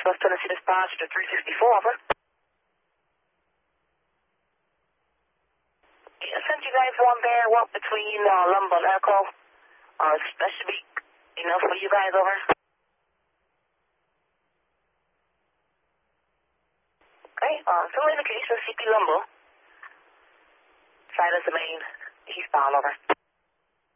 West Tennessee Dispatch to 364, over. I sent you guys one there, walk between Lumber and Echo. That should be enough for you guys, over. Okay, similar indication, CP Lumber. Silence the main, eastbound, over.